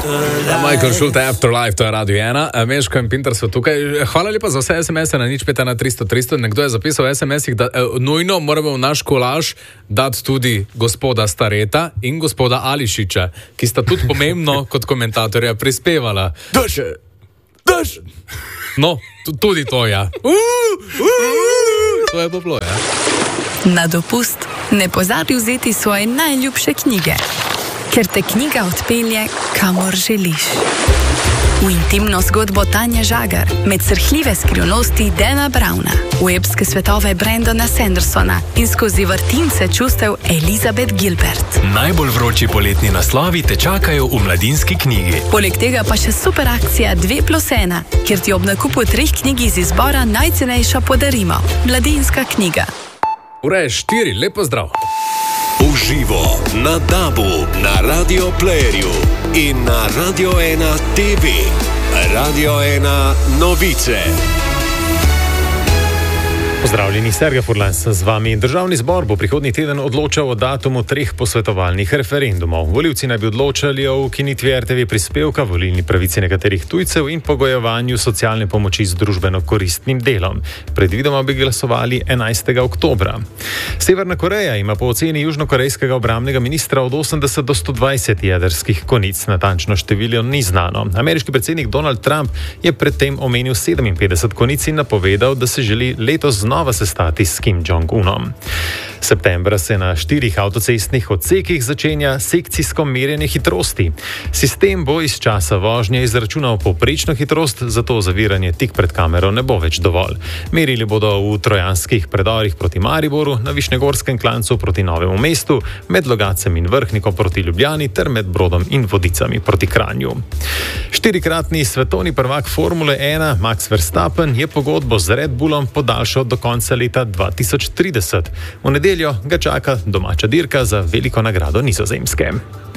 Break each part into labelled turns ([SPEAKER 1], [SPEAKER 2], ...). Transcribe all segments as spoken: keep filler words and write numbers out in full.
[SPEAKER 1] Michael Schulte, Afterlife, to je Radio ena. Meško in Pinter so tukaj. Hvala lepa za vse es em ese na nič pet ena tristo tristo. Nekdo je zapisal v es em esih, da eh, nujno moramo v naš kolaž dati tudi gospoda Stareta in gospoda Ališiča, ki sta tudi pomembno kot komentatorja prispevala.
[SPEAKER 2] Drž! Drž!
[SPEAKER 1] No, tudi to, ja. Uh, uh, to je bilo, ja.
[SPEAKER 3] Na dopust ne pozabi vzeti svoje najljubše knjige, ker te knjiga odpelje, kamor želiš. V intimno zgodbo Tanje Žagar, med srhljive skrivnosti Dana Browna, v epske svetove Brandona Sandersona in skozi vrtince čustev Elizabeth Gilbert.
[SPEAKER 4] Najbolj vroči poletni naslovi te čakajo v Mladinski knjigi.
[SPEAKER 3] Poleg tega pa še super akcija dve plus ena, kjer ti ob nakupu treh knjig iz izbora najcenejša podarimo. Mladinska knjiga.
[SPEAKER 1] Ura je štiri, lepo zdrav.
[SPEAKER 2] Uživo na Dabu, na Radio Playerju in na Radio ena te ve. Radio ena novice.
[SPEAKER 5] Pozdravljeni, Sergej Furlan z vami. Državni zbor bo prihodnji teden odločal o datumu treh posvetovalnih referendumov. Volivci naj bi odločali o ukinitvi er te ve prispevka, volilni pravici nekaterih tujcev in pogojevanju socialne pomoči z družbeno koristnim delom. Predvidoma bi glasovali enajstega oktobra. Severna Koreja ima po oceni južnokorejskega obrambnega ministra od osemdeset do sto dvajset jedrskih konic. Natančno število ni znano. Ameriški predsednik Donald Trump je predtem omenil sedeminpetdeset konic in napovedal, da se želi letos znova sestati s Kim Jong-unom. Septembra se na štirih avtocestnih odsekih začenja sekcijsko merjenje hitrosti. Sistem bo iz časa vožnje izračunal povprečno hitrost, zato zaviranje tik pred kamero ne bo več dovolj. Merili bodo v trojanskih predorih proti Mariboru, na Višnjegorskem klancu proti Novemu mestu, med Logacem in Vrhnikom proti Ljubljani ter med Brodom in Vodicami proti Kranju. Štirikratni svetovni prvak Formule ena Max Verstappen je pogodbo z Red Bullom podaljšal do konca leta dva tisoč trideset. V nedeljo ga čaka domača dirka za veliko nagrado Nizozemske.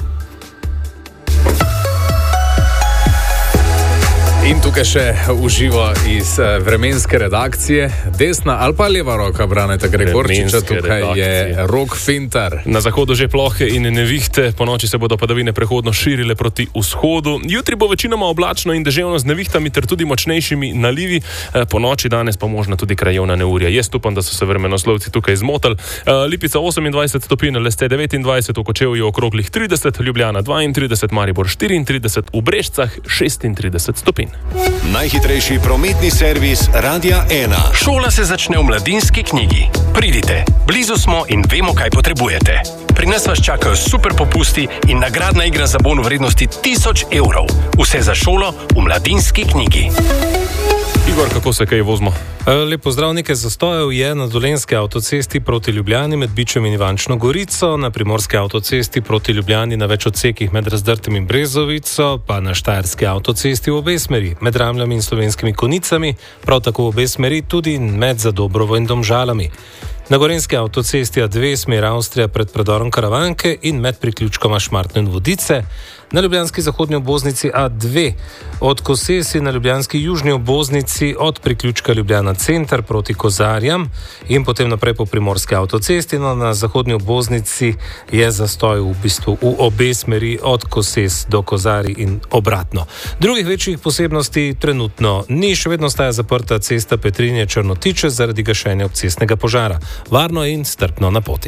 [SPEAKER 1] In tukaj še uživo iz uh, vremenske redakcije. Desna ali pa leva roka Braneta Gregorčiča, tukaj redakcije. Je Rok Fintar.
[SPEAKER 6] Na zahodu že plohe in nevihte, po noči se bodo padavine prehodno širile proti vzhodu. Jutri bo večinoma oblačno in deževno z nevihtami ter tudi močnejšimi nalivi. Po noči danes pa možna tudi krajevna neurja. Jaz upam, da so se vremenoslovci tukaj zmotili. Lipica osemindvajset stopinj, Leste devetindvajset, v Kočevju okroglih trideset, Ljubljana dvaintrideset, Maribor štiriintrideset, v Brežicah šestintrideset stopinj.
[SPEAKER 2] Najhitrejši prometni servis Radia ena.
[SPEAKER 4] Šola se začne v Mladinski knjigi. Pridite, blizu smo in vemo, kaj potrebujete. Pri nas vas čakajo super popusti in nagradna igra za bon v vrednosti tisoč evrov. Vse za šolo v Mladinski knjigi.
[SPEAKER 6] Igor, kako se kaj vozimo?
[SPEAKER 7] Lep pozdrav, nekaj zastojev je na Dolenjski avtocesti proti Ljubljani med Bičem in Ivančno Gorico, na Primorski avtocesti proti Ljubljani na več odsekih med Razdrtem in Brezovico, pa na Štajerski avtocesti v obe smeri, med Ramljami in Slovenskimi Konicami, prav tako v obe smeri tudi med Zadobrovo in Domžalami. Na Gorenjski avtocesti A dve smer Avstrija pred predorom Karavanke in med priključkoma Šmartno in Vodice, na ljubljanski zahodni obvoznici A dve od Kosesi na ljubljanski južni obvoznici od priključka Ljubljana center proti Kozarjam in potem naprej po Primorski avtocesti, no na zahodni obvoznici je zastoj v bistvu v obe smeri od Koses do Kozarij in obratno. Drugih večjih posebnosti trenutno ni, še vedno staja zaprta cesta Petrinje Črnotiče zaradi gašenja obcestnega požara. Varno in strpno na poti.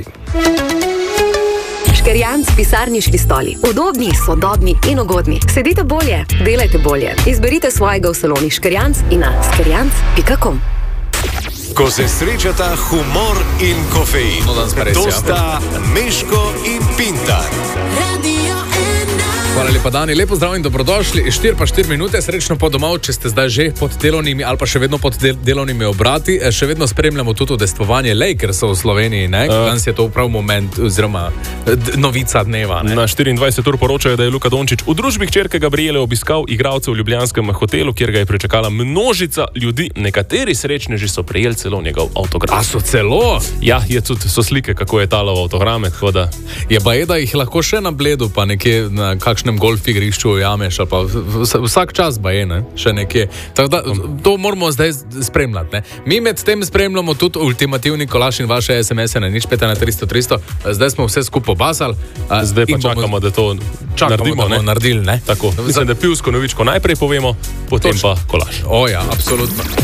[SPEAKER 8] Škerjanc pisarniški stoli. Udobni, sodobni in ugodni. Sedite bolje, delajte bolje. Izberite svojega v saloni Škerjanc in na škerjanc pika com.
[SPEAKER 2] Ko se srečata humor in kofein,
[SPEAKER 1] no,
[SPEAKER 2] to sta Meško in Pintar.
[SPEAKER 1] Hvala lepa, Dani, lepo zdrav in dobrodošli. štiri pa štiri minute, srečno po domov, če ste zdaj že pod delovnimi ali pa še vedno pod del- delovnimi obrati. Še vedno spremljamo tudi udejstvovanje Lakersov v Sloveniji, ne? Uh, Danes je to prav moment, oziroma d- novica dneva, ne?
[SPEAKER 6] Na štiriindvajset ur poročajo, da je Luka Dončić v družbi hčerke Gabriele obiskal igralcev v ljubljanskem hotelu, kjer ga je pričakala množica ljudi. Nekateri srečneži so prejeli celo njegov avtograf.
[SPEAKER 1] A so celo?
[SPEAKER 6] Ja, je tudi, so slike, kako je talal avtograme, tako da...
[SPEAKER 1] Je pa je, da jih lahko še na Bledu, pa nekje na kakšnem kakšnem golf igrišču ujameš, ali pa vsak čas ba je, ne, še nekje. Tako da to moramo zdaj spremljati, ne. Mi med tem spremljamo tudi ultimativni kolaž in vaše es em es-e na nič pet na tristo tristo. Zdaj smo vse skupaj basali.
[SPEAKER 6] Zdaj pa čakamo, da to
[SPEAKER 1] čakamo,
[SPEAKER 6] naredimo,
[SPEAKER 1] da bomo naredili, ne.
[SPEAKER 6] Tako, mislim, da pivsko novičko najprej povemo, potem pa kolaž.
[SPEAKER 1] O ja, absolutno.